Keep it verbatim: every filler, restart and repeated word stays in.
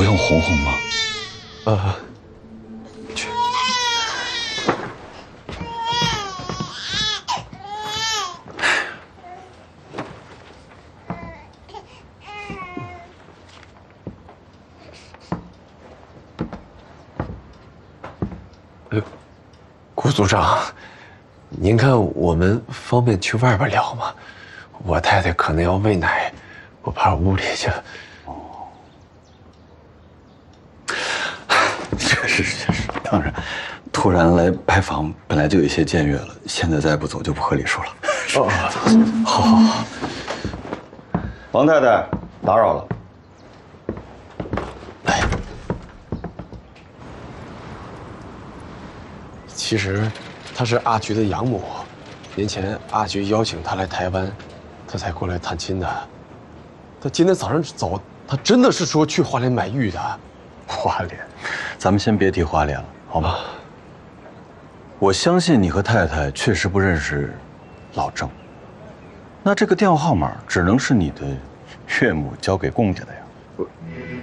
用哄哄吗？ 呃，去。呃，顾组长，您看我们方便去外边聊吗？我太太可能要喂奶，我怕屋里去。 哦，确实确实，当然，突然来拜访本来就有些僭越了，现在再不走就不合礼数了。 哦， 好好好。王太太，打扰了。来。 其实，她是阿菊的养母。年前阿菊邀请她来台湾，她才过来探亲的。她今天早上走，她真的是说去花莲买玉的。花莲， 咱们先别提花莲了，好吗？我相信你和太太确实不认识老郑，那这个电话号码只能是你的岳母交给龚家的呀。